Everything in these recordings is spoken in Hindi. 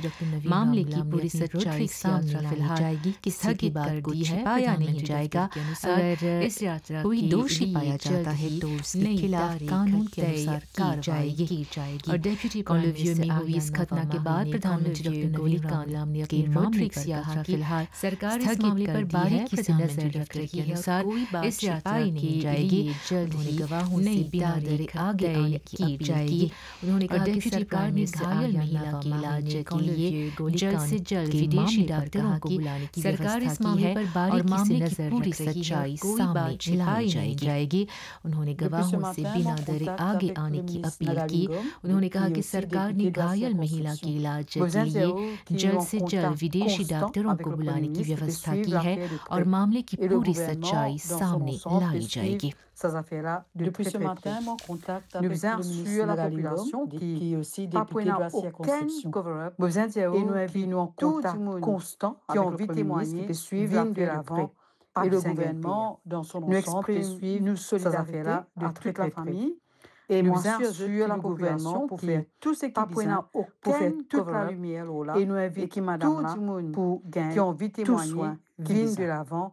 मामले की पूरी सच्चाई सामने लाई जाएगी। किसी की बात को छिपाया नहीं जाएगा। अगर इस यात्रा कोई दोषी पाया जाता है तो उसके खिलाफ कानून के अनुसार कार्रवाई की जाएगी। और डेप्यूटी कॉलोवियो में हुई इस घटना के बाद प्रधानमंत्री डॉक्टर नवीन कांगलाम ने अपनी रोड्रिक्स यात्रा फिलहाल सरकार इस मामले पर बारीकी से नजर रख रही है। इस यात्रा की जाएगी। जल्द ही गवाहों से बिना डरे आगे आने की जाएगी। उन्होंने कहा कि सरकार ने घायल महिला के इलाज के लिए जल्द से जल्द विदेशी डॉक्टरों को बुलाने की सरकार इस मामले पर बारीकी से नजर पूरी सच्चाई सामने लाई जाएगी। उन्होंने गवाहों से बिना डरे आगे आने की अपील की। उन्होंने कहा कि सरकार ने घायल महिला के इलाज के लिए जल्द से जल्द विदेशी डॉक्टरों को बुलाने की व्यवस्था की है और मामले की पूरी सच्चाई सामने लाई जाएगी। Depuis ce matin, mon contact avec le ministre Galindo, qui est aussi député de la circonscription. Et nous avons en contact constant avec le Premier ministre qui suit l'affaire de près. Et le gouvernement, dans son ensemble, suit nos solidarités à toute la famille. Et nous assurons la population pour faire tout ce qui est besoin, pour faire toute la lumière là. Et nous invitons tout le monde pour gagner tout soin qui vient de l'avant.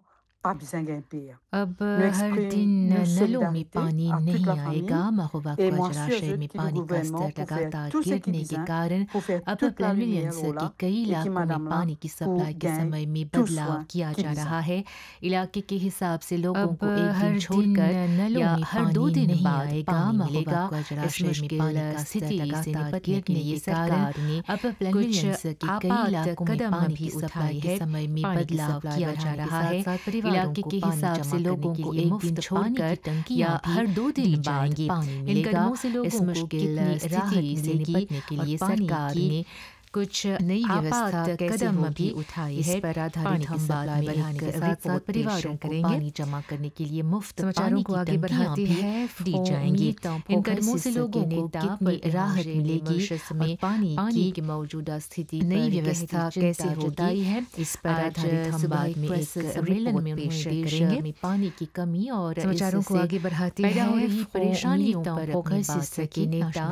अब हर दिन नलों में पानी नहीं आएगा। महोबा जलाशय में पानी का स्तर लगातार गिरने के कारण अब प्लेविलियंस के कई इलाकों में पानी की सप्लाई के समय में बदलाव किया जा रहा है। इलाके के हिसाब से लोगों को एक दिन छोड़कर या हर 2 दिन बाद पानी मिलेगा। इस मुश्किल स्थिति से निपटने के लिए सरकार ने अब प्लेविलियंस के कई इलाकों में पानी की सप्लाई के समय में बदलाव किया जा रहा है। इलाके के हिसाब से लोगों को एक दिन छोड़कर या हर 2 दिन बाद पानी मिलेगा। इस मुश्किल स्थिति से निपटने के लिए सरकार ने कुछ नई व्यवस्था कदम भी उठाई है। इस पर आधारित हम बाद में बढ़ाने के साथ परिवारों को पानी जमा करने के लिए मुफ्त पानी को आगे बढ़ाती है दी जाएंगी। इन कदमों से लोगों को कितनी राहत मिलेगी में पानी की मौजूदा स्थिति नई व्यवस्था कैसे होती है, इस पर आधारित हम बाद में एक सम्मेलन में पेश करेंगे। में पानी की कमी और समाचारों को आगे बढ़ाती है परेशानियों पर फोकस के नेता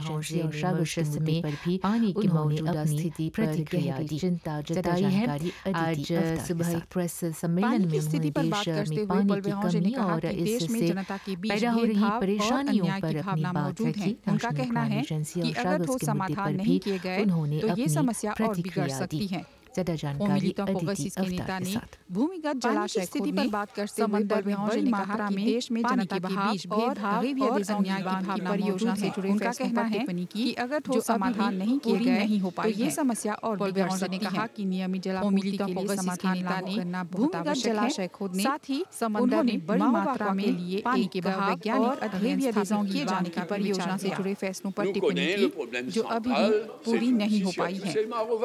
में भी पानी की मौजूदा स्थिति प्रतिक्रिया दी चिंता जताई है। आज सुबह एक प्रेस सम्मेलन में उन्होंने देश में पानी की कमी और इससे पैदा हो रही परेशानियों पर अपनी बात रखी। उनका कहना है कि अगर ठोस समाधान नहीं किए गए तो ये समस्या और बिगड़ सकती है। मिलितांट के नेता ने भूमिगत जलाशय स्थिति पर बात करते हुए बड़ी मात्रा में देश में जनता के बीच भेदभाव और अन्याय की परियोजना से जुड़े उनका कहना है कि अगर ठोस समाधान नहीं किए गए नहीं हो पाए ये समस्या और बिगड़ सकती है। कहा कि नियमित जलापूर्ति के लिए समाधान लागू करना भूमिगत जलाशय खोदने साथ ही समुद्र में बड़ी मात्रा में लिए पानी के बहाव वैज्ञानिक अध्ययन स्थापित किए जाने की परियोजना से जुड़े फैसलों पर टिप्पणी की जो अभी भी पूरी नहीं हो पाई है।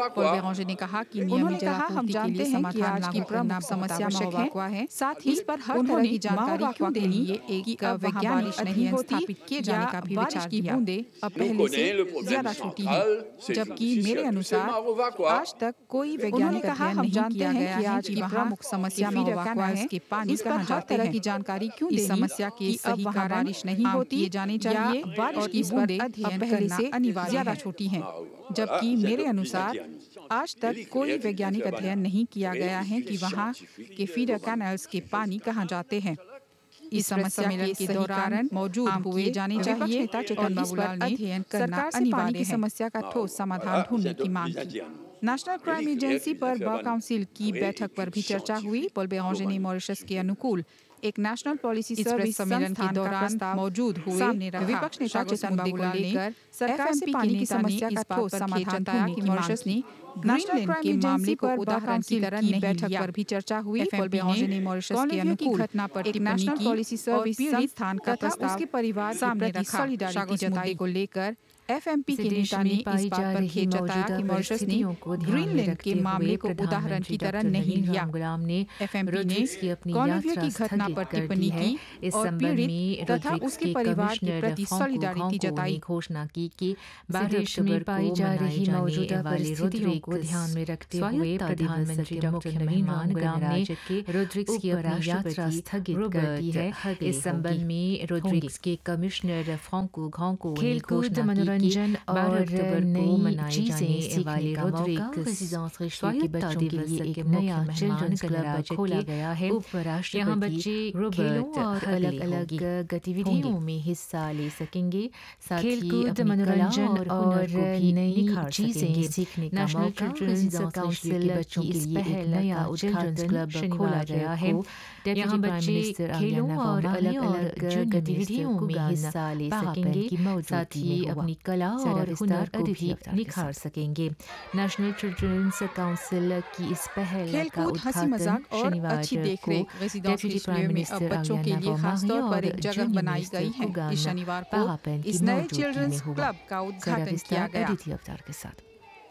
पॉल ने कहा कि उन्होंने कहा हम जानते हैं कि आज की प्रमुख समस्या महोबा है, साथ ही इस पर हर तरह की जानकारी क्यों देनी है एक वैज्ञानिक अध्ययन स्थापित किए जाने का भी विचार किया। अब पहले से ज्यादा छोटी है, जबकि मेरे अनुसार आज तक कोई वैज्ञानिक अध्ययन नहीं किया गया है आज की प्रमुख समस्या महोबा है कि पानी इस पर हर तरह की जानकारी क्यों देनी समस्या की सही बारिश नहीं होती जानी चाहिए बारिश की बूंदें अब पहले से अनिवार्य ज्यादा छोटी है, जबकि मेरे अनुसार आज तक कोई वैज्ञानिक अध्ययन नहीं किया गया है कि वहाँ के फीडर कैनाल्स के पानी कहाँ जाते हैं। इस समस्या के दौरान मौजूद हुए जाने चाहिए नेता चेतन बाबूलाल ने अध्ययन करना अनिवार्य है। समस्या का ठोस समाधान ढूंढने की मांग की। नेशनल क्राइम एजेंसी पर बा काउंसिल की बैठक पर भी चर्चा हुई। पॉल बेरांजे ने मॉरिशस के अनुकूल एक नेशनल पॉलिसी सर्विस सम्मेलन के दौरान मौजूद हुए विपक्ष नेता चेतन बाबूलाल ने सरकार से पानी की समस्या का ठोस समाधान ढूंढने की मांग की। ग्रीनलैंड के मामले को उदाहरण की तरह नहीं बैठक पर भी चर्चा हुई। पॉल बेरांजे ने मॉरिशस के अनुकूल घटना पर एक नेशनल पॉलिसी सर्विस संस्थान का प्रस्ताव उसके परिवार सामने रखा। सॉलिडारिटी जताई को लेकर एफएमपी के नेता ने इस बात पर खेद जताया कि मॉरिशस ने ग्रीनलैंड के मामले को उदाहरण की तरह नहीं लिया। एफएमपी ने कॉलोवियो की घटना पर टिप्पणी की और पीड़ित तथा उसके परिवार के प्रति सॉलिडारिटी जताई। घोषणा की कि बारिश में पाई जा रही मौजूदा परिस्थितियों को ध्यान में रखते हुए प्रधानमंत्री डॉक्टर नवीन गणराज्य के रोड्रिक्स की अपनी यात्रा स्थगित कर दी है। इस संबंध में रोड्रिक्स के कमिश्नर फ्रांको घोंको खेलकूद मनोरंजन मनोरंजन और नई चीजें वाले रोड्रिग्स स्वायत्ता दिवस के नया चिल्ड्रंस क्लब खोला गया है। यहाँ बच्चे खेलों और अलग अलग गतिविधियों में हिस्सा ले सकेंगे, साथ ही मनोरंजन और नई चीजें सीखने का मौका। चिल्ड्रंस काउंसिल की इस पहल नया चिल्ड्रंस क्लब खोला गया है। यहाँ बच्चे खेलों और अलग अलग गतिविधियों में हिस्सा ले सकेंगे, साथ ही अपनी कला और हुनर को भी निखार सकेंगे। नेशनल चिल्ड्रंस काउंसिल की इस पहल का उद्घाटन शनिवार को डेप्यूटी प्राइम मिनिस्टर आलियाना खासतौर पर एक जगह बनाई गई है। इस शनिवार को इस नए चिल्ड्रंस क्लब का उद्घाटन किया गया। के साथ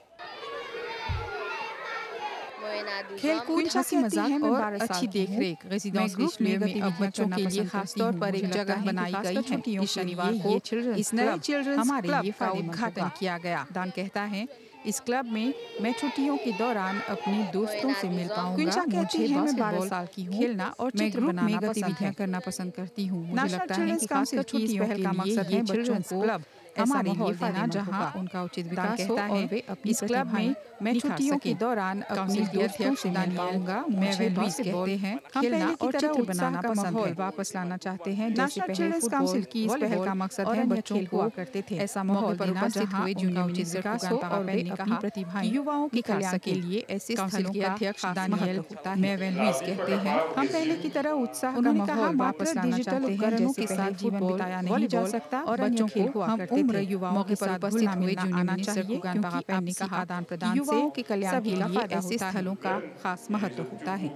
खेलकूद, हंसी मजाक और अच्छी देखरेख रेजिडेंस रिश्ते में अब बच्चों के लिए खासतौर पर एक जगह बनाई गई है। इस शनिवार को इस नए चिल्ड्रंस क्लब का उद्घाटन किया गया। दान कहता है, इस क्लब में मैं छुट्टियों के दौरान अपने दोस्तों से मिल पाऊंगा। मुझे मैं 12 साल की हूँ, खेलना और चित्र बनाना गतिविधियां करना पसंद करती हूँ। मुझे लगता है कि खासकर छुट्टियों के लिए ये चिल्ड्रंस क्लब हमारे लिए देना जहाँ उनका उचित विकास हो और वे अपनी इस क्लब में मैं छुट्टियों के दौरान अपने दोस्तों से मिल पाऊंगा। मुझे लुइस कहते हैं, खेलना और चित्र बनाना पसंद है। वापस लाना चाहते हैं जैसे पहले काउंसिल की इस पहल का मकसद है बच्चों को करते थे ऐसा माहौल देना जहाँ उनका उचित विकास हो और वे अपनी प्रतिभा युवाओं की कल्याण के लिए ऐसे काउंसिल के अध्यक्ष दानियल होता है। मैं लुइस कहते हैं, हम पहले की तरह उत्साह का माहौल वापस लाना चाहते हैं जैसे पहले जीवन बिताया नहीं जा सकता और बच्चों को हम उम्र युवाओं के साथ भूलना मिलना आना चाहिए, क्योंकि आपसी आदान प्रदान युवाओं के कल्याण के लिए ऐसे स्थलों का खास महत्व होता है।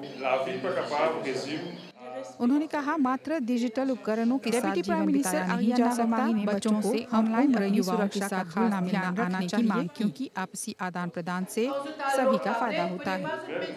उन्होंने कहा, मात्र डिजिटल उपकरणों के साथ जीवन बिताया नहीं जा सकता। बच्चों को ऑनलाइन युवाओं के साथ घुलना मिलना आना चाहिए, क्योंकि आपसी आदान प्रदान से सभी का फायदा होता है।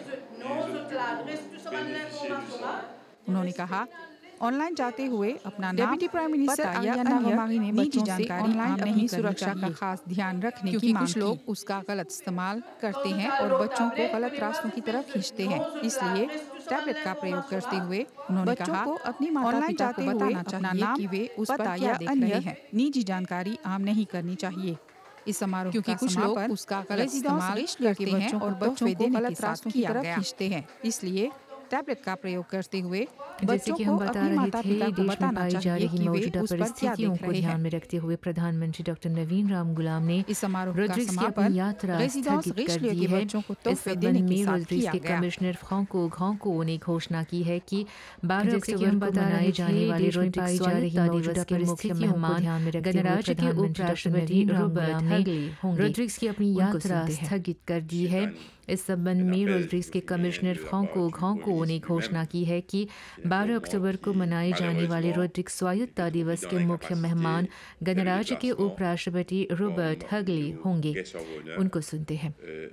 उन्होंने कहा, ऑनलाइन जाते हुए अपना डेप्यूटी प्राइम मिनिस्टर आलियाना वमागी ने बच्चों से ऑनलाइन अपनी सुरक्षा का खास ध्यान रखने की मांग की। कुछ लोग उसका गलत इस्तेमाल करते हैं और बच्चों को गलत रास्तों की तरफ खींचते हैं। इसलिए टैबलेट का प्रयोग करते हुए उन्होंने कहा, अपनी माता पिता को बताना चाहिए कि वे उस पर क्या देख रहे हैं। निजी जानकारी आम नहीं करनी चाहिए। इस समारोह क्योंकि कुछ लोग उसका गलत इस्तेमाल करते हैं और बच्चों को गलत रास्तों की तरफ खींचते हैं। इसलिए टैबलेट का प्रयोग करते हुए जैसे कि हम बता रहे थे, देश में पाई जा रही मौजूदा परिस्थितियों को ध्यान में रखते हुए प्रधानमंत्री डॉक्टर नवीन राम गुलाम ने रोड्रिग्स की अपनी यात्रा स्थगित कर दी है। इस संबंध में रोड्रिग्स के कमिश्नर फ्रांको घांको ने घोषणा की है कि 12 अक्टूबर को मनाए जाने वाले रोड्रिग्स स्वायत्ता दिवस के मुख्य मेहमान गणराज्य के उपराष्ट्रपति रॉबर्ट हगले होंगे। रोड्रिग्स की अपनी यात्रा स्थगित कर दी है। इस संबंध में रोड्रिग्स के कमिश्नर फ्रांको घांको ने घोषणा की है कि 12 अक्टूबर को मनाए जाने वाले रोड्रिग्स स्वायत्ता दिवस के मुख्य मेहमान गणराज्य के उपराष्ट्रपति रॉबर्ट हगले होंगे। उनको सुनते हैं।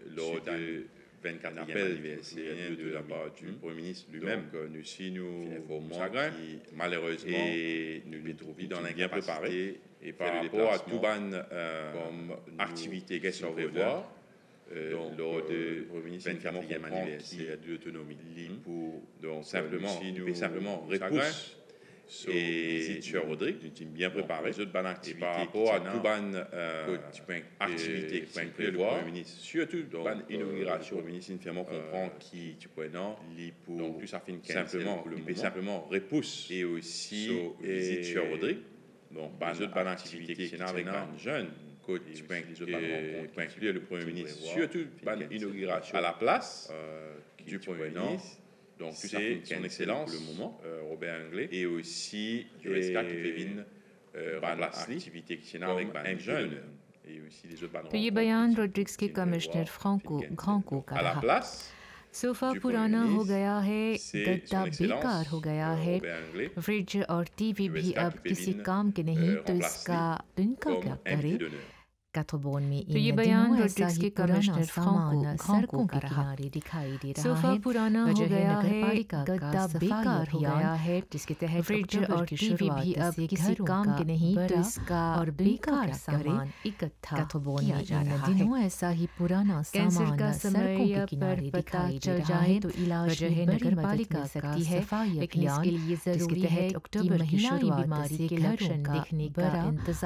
24 appels de la part du Premier ministre lui-même. Donc, nous qui malheureusement et nous les trouvons dans l'incapacité et par rapport à tout ban activité qui sont prévues lors du 24e anniversaire de l'autonomie libre pour donc simplement repousse et sur Rodrigue, nous sommes bien préparés. Et par rapport à tout ban activité qui sont prévues, le Premier ministre, surtout ban inauguration, le ministre finalement comprend qui tu peux non, donc plus ça fait simplement repousse et aussi visite sur Rodrigue. Donc ban activité qui sont avec un jeune. Tu peux inclure le Premier ministre, surtout ban inauguration à la place du Premier ministre. Donc, tout ça fait son excellence, le moment, Robert Anglais, et aussi Jureska qui fait une activité qui est avec un jeune, et aussi les autres तो ये बयान रोड्रिग्स के कमिश्नर फ्रांको घांको का रहा। सोफा पुराना हो गया है, गद्दा बेकार हो गया है, फ्रिज और टीवी भी अब किसी काम के नहीं, तो इसका इनका क्या करे। तो ये बयान रोड्रिग्स के कमिश्नर फ्रांको घांको का किनारे दिखाई दे रहा है। सोफा पुराना हो गया है, गद्दा बेकार हो गया है, जिसके तहत फ्रिज और टीवी भी अब किसी काम के नहीं, तो इसका और बेकार सामान इकट्ठा किया जा रहा है। ऐसा ही पुराना कैंसर का समय पर पता चल जाए तो इलाज नगर पालिका सकती है, लेकिन इसके लिए जरूरी है अक्टूबर की शुरुआत से घरों का दिखने का इंतजार